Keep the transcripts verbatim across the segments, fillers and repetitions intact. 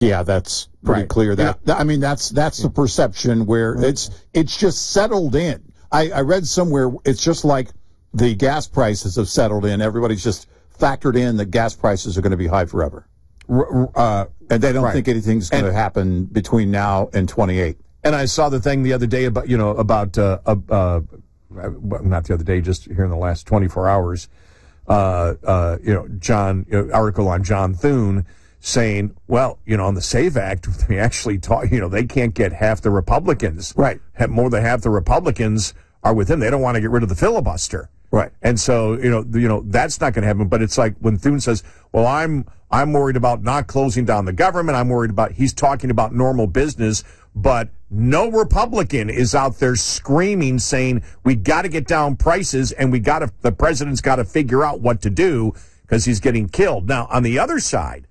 Yeah, that's pretty Right. clear. That Yeah. I mean, that's that's the perception where it's it's just settled in. I, I read somewhere it's just like the gas prices have settled in. Everybody's just factored in that gas prices are going to be high forever, Uh, and they don't Right. think anything's going to And- happen between now and twenty-eight. And I saw the thing the other day about, you know, about, uh, uh, uh, not the other day, just here in the last twenty-four hours, uh, uh, you know, John, you know, article on John Thune saying, well, you know, on the SAVE Act, they actually talk, you know, they can't get half the Republicans. Right. Have more than half the Republicans are with him. They don't want to get rid of the filibuster. Right. And so, you know, you know, that's not going to happen. But it's like when Thune says, well, I'm, I'm worried about not closing down the government. I'm worried about, he's talking about normal business, but no Republican is out there screaming, saying, we got to get down prices and we got to, the president's got to figure out what to do because he's getting killed. Now, on the other side,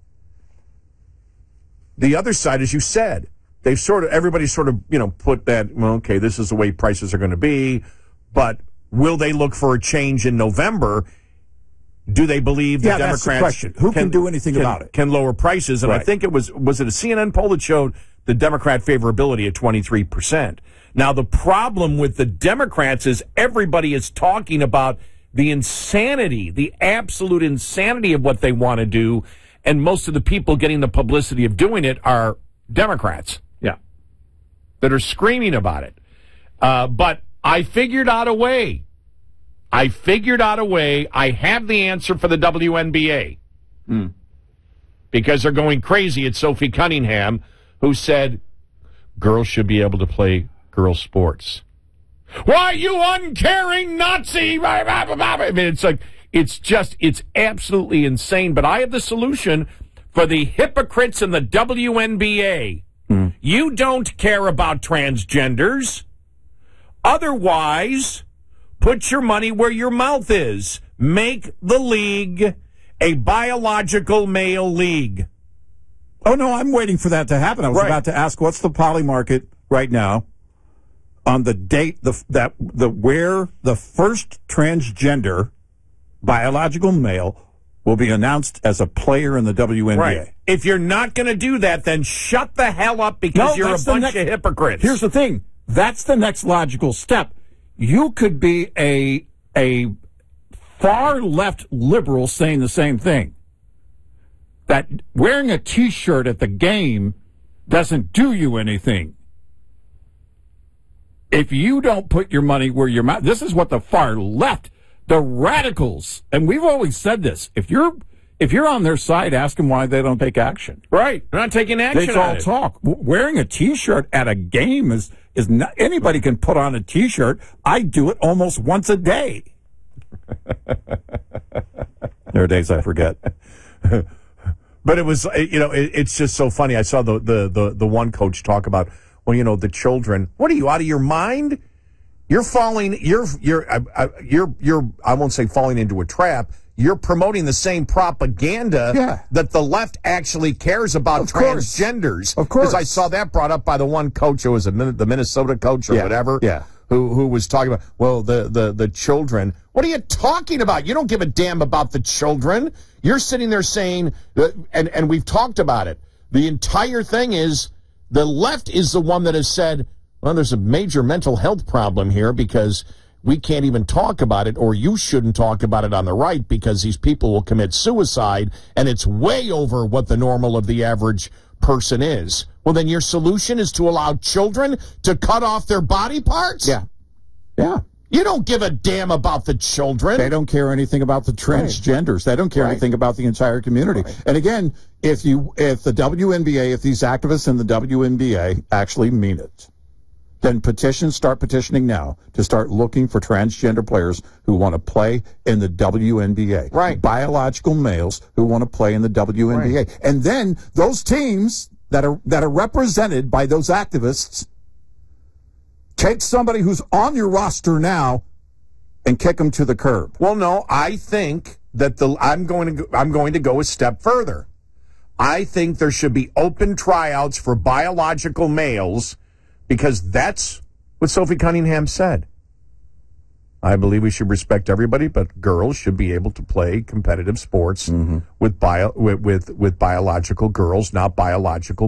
the other side, as you said, they've sort of, everybody sort of, you know, put that, well, okay, this is the way prices are going to be, but will they look for a change in November? Do they believe the Yeah, that's the Democrats question. Who can do anything can- about it? Can lower prices? And I Right. think it was was it a C N N poll that showed the Democrat favorability at twenty-three percent. Now the problem with the Democrats is everybody is talking about the insanity, the absolute insanity of what they want to do, and most of the people getting the publicity of doing it are Democrats. Yeah. That are screaming about it. Uh, but I figured out a way. I figured out a way. I have the answer for the W N B A. Mm. Because they're going crazy at Sophie Cunningham, who said girls should be able to play girls' sports. Why, you uncaring Nazi! I mean, it's like, it's just, it's absolutely insane. But I have the solution for the hypocrites in the W N B A. Mm. You don't care about transgenders. Otherwise, put your money where your mouth is. Make the league a biological male league. Oh, no, I'm waiting for that to happen. I was Right. about to ask, what's the poly market right now on the date the that the where the first transgender biological male will be announced as a player in the W N B A? Right. If you're not going to do that, then shut the hell up because No, you're a that's the bunch next- of hypocrites. Here's the thing. That's the next logical step. You could be a a far left liberal saying the same thing. That wearing a T-shirt at the game doesn't do you anything. If you don't put your money where your mouth, this is what the far left, the radicals, and we've always said this. If you're if you're on their side, ask them why they don't take action. right. They're not taking action They on all it. talk. W- Wearing a T-shirt at a game is is not anybody can put on a T-shirt. I do it almost once a day. There are days I forget. But it was, uh, you know, it, it's just so funny. I saw the, the, the, the one coach talk about, well, you know, the children. What are you, out of your mind? You're falling, you're, you're, uh, uh, you're, you're, I won't say falling into a trap. You're promoting the same propaganda Yeah. that the left actually cares about Of course. transgenders. Of course. Because I saw that brought up by the one coach, who was a, Min- the Minnesota coach or Yeah. whatever. Yeah. Who, who was talking about, well, the, the, the children. What are you talking about? You don't give a damn about the children. You're sitting there saying, that, and, and we've talked about it. The entire thing is the left is the one that has said, well, there's a major mental health problem here because we can't even talk about it, or you shouldn't talk about it on the right because these people will commit suicide, and it's way over what the normal of the average person is. Well, then your solution is to allow children to cut off their body parts? Yeah. Yeah. You don't give a damn about the children. They don't care anything about the transgenders. They don't care Right. anything about the entire community. Right. And again, if you, if the W N B A, if these activists in the W N B A actually mean it, then petition, start petitioning now to start looking for transgender players who want to play in the W N B A. Right. Biological males who want to play in the W N B A. Right. And then those teams that are, that are represented by those activists take somebody who's on your roster now and kick them to the curb. Well, no, I think that the I'm going to go, I'm going to go a step further. I think there should be open tryouts for biological males because that's what Sophie Cunningham said. I believe we should respect everybody, but girls should be able to play competitive sports Mm-hmm. with bio with, with with biological girls, not biological